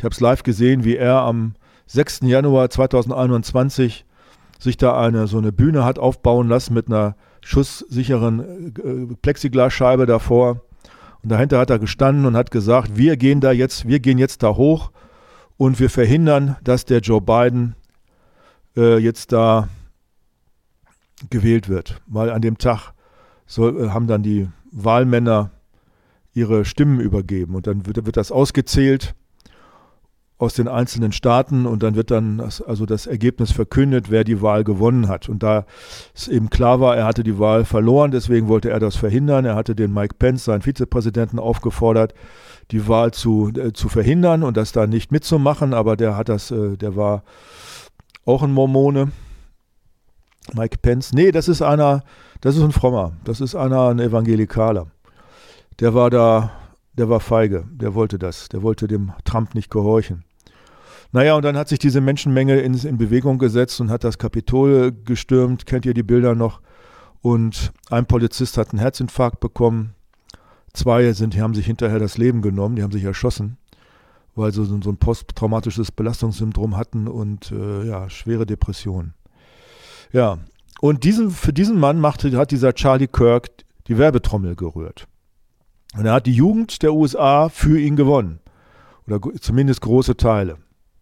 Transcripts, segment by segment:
Ich habe es live gesehen, wie er am 6. Januar 2021 sich da so eine Bühne hat aufbauen lassen mit einer schusssicheren Plexiglasscheibe davor. Und dahinter hat er gestanden und hat gesagt, wir gehen jetzt da hoch und wir verhindern, dass der Joe Biden jetzt da gewählt wird. Weil an dem Tag haben dann die Wahlmänner ihre Stimmen übergeben und dann wird das ausgezählt aus den einzelnen Staaten und dann wird dann das Ergebnis verkündet, wer die Wahl gewonnen hat. Und da es eben klar war, er hatte die Wahl verloren, deswegen wollte er das verhindern. Er hatte den Mike Pence, seinen Vizepräsidenten, aufgefordert, die Wahl zu verhindern und das da nicht mitzumachen, aber der war auch ein Mormone. Mike Pence. Nee, das ist ein Frommer, ein Evangelikaler. Der war feige, der wollte dem Trump nicht gehorchen. Naja, und dann hat sich diese Menschenmenge in Bewegung gesetzt und hat das Kapitol gestürmt, kennt ihr die Bilder noch? Und ein Polizist hat einen Herzinfarkt bekommen, 2 haben sich hinterher das Leben genommen, die haben sich erschossen, weil sie so ein posttraumatisches Belastungssyndrom hatten und schwere Depressionen. Ja, und für diesen Mann hat dieser Charlie Kirk die Werbetrommel gerührt. Und er hat die Jugend der USA für ihn gewonnen. Oder zumindest große Teile.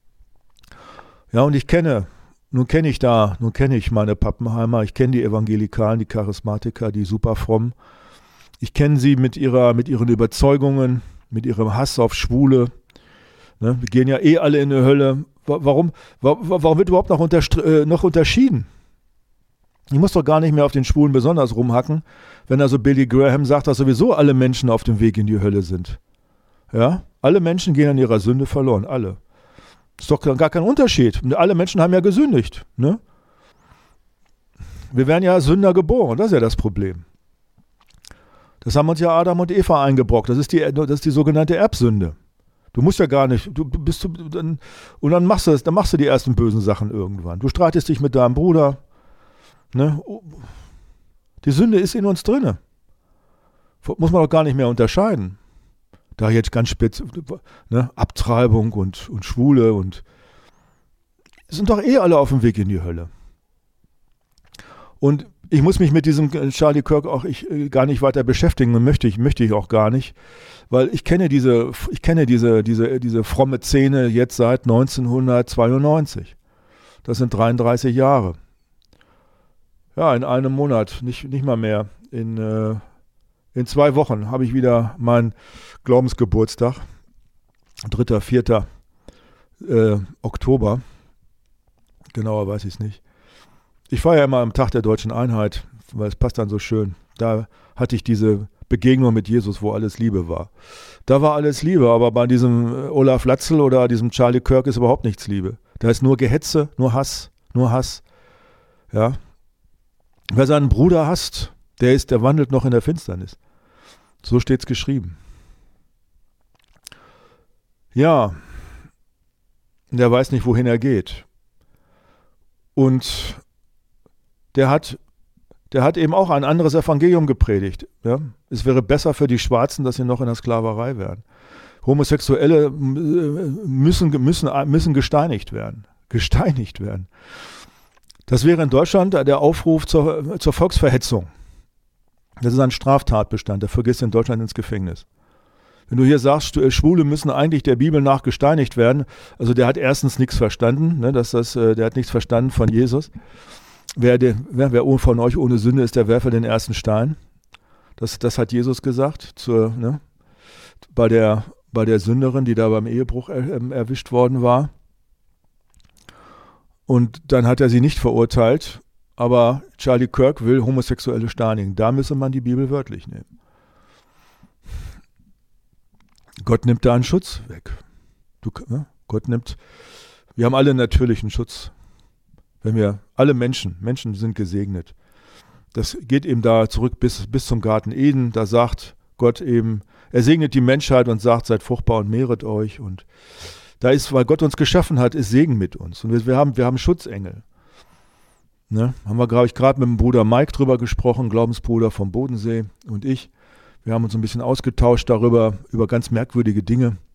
Ja, und nun kenne ich meine Pappenheimer, ich kenne die Evangelikalen, die Charismatiker, die super fromm. Ich kenne sie mit ihren Überzeugungen, mit ihrem Hass auf Schwule. Ne, wir gehen ja alle in die Hölle. Warum wird überhaupt noch unterschieden? Ich muss doch gar nicht mehr auf den Schwulen besonders rumhacken, wenn also Billy Graham sagt, dass sowieso alle Menschen auf dem Weg in die Hölle sind. Ja, alle Menschen gehen an ihrer Sünde verloren, alle. Ist doch gar kein Unterschied. Alle Menschen haben ja gesündigt. Ne? Wir werden ja als Sünder geboren, das ist ja das Problem. Das haben uns ja Adam und Eva eingebrockt. Das ist die sogenannte Erbsünde. Du musst ja gar nicht, und dann machst du die ersten bösen Sachen irgendwann. Du streitest dich mit deinem Bruder. Ne? Die Sünde ist in uns drinne. Muss man doch gar nicht mehr unterscheiden. Da jetzt ganz spitz, ne? Abtreibung und Schwule und sind doch alle auf dem Weg in die Hölle. Und ich muss mich mit diesem Charlie Kirk auch gar nicht weiter beschäftigen und möchte ich auch gar nicht, weil ich kenne diese fromme Szene jetzt seit 1992. Das sind 33 Jahre. Ja, in einem Monat, nicht mal mehr. In 2 Wochen habe ich wieder meinen Glaubensgeburtstag. 3., 4. Oktober. Genauer weiß ich es nicht. Ich feiere ja immer am Tag der Deutschen Einheit, weil es passt dann so schön. Da hatte ich diese Begegnung mit Jesus, wo alles Liebe war. Da war alles Liebe, aber bei diesem Olaf Latzel oder diesem Charlie Kirk ist überhaupt nichts Liebe. Da ist nur Gehetze, nur Hass. Ja. Wer seinen Bruder hasst, der wandelt noch in der Finsternis. So steht's geschrieben. Ja, der weiß nicht, wohin er geht. Und der hat eben auch ein anderes Evangelium gepredigt. Ja? Es wäre besser für die Schwarzen, dass sie noch in der Sklaverei wären. Homosexuelle müssen gesteinigt werden. Das wäre in Deutschland der Aufruf zur Volksverhetzung. Das ist ein Straftatbestand, dafür gehst du in Deutschland ins Gefängnis. Wenn du hier sagst, Schwule müssen eigentlich der Bibel nach gesteinigt werden, also der hat erstens nichts verstanden, ne, der hat nichts verstanden von Jesus. Wer von euch ohne Sünde ist, der werfe den ersten Stein. Das hat Jesus gesagt bei der Sünderin, die da beim Ehebruch erwischt worden war. Und dann hat er sie nicht verurteilt, aber Charlie Kirk will Homosexuelle steinigen. Da müsse man die Bibel wörtlich nehmen. Gott nimmt da einen Schutz weg. Wir haben alle natürlichen Schutz. Alle Menschen sind gesegnet. Das geht eben da zurück bis zum Garten Eden. Da sagt Gott eben, er segnet die Menschheit und sagt, seid fruchtbar und mehret euch. Und da ist, weil Gott uns geschaffen hat, ist Segen mit uns. Und wir haben Schutzengel. Ne? Haben wir, glaube ich, gerade mit dem Bruder Mike drüber gesprochen, Glaubensbruder vom Bodensee und ich. Wir haben uns ein bisschen ausgetauscht darüber, über ganz merkwürdige Dinge.